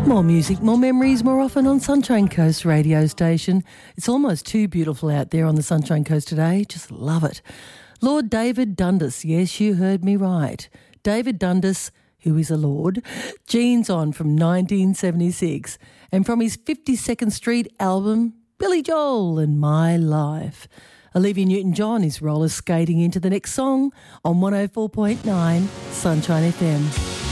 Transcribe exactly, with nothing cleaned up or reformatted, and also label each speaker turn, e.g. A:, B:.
A: More music, more memories, more often on Sunshine Coast radio station. It's almost too beautiful out there on the Sunshine Coast today. Just love it. Lord David Dundas. Yes, you heard me right. David Dundas, who is a lord. Jeans On from nineteen seventy-six. And from his fifty-second Street album, Billy Joel and My Life. Olivia Newton-John is roller skating into the next song on one oh four point nine Sunshine F M.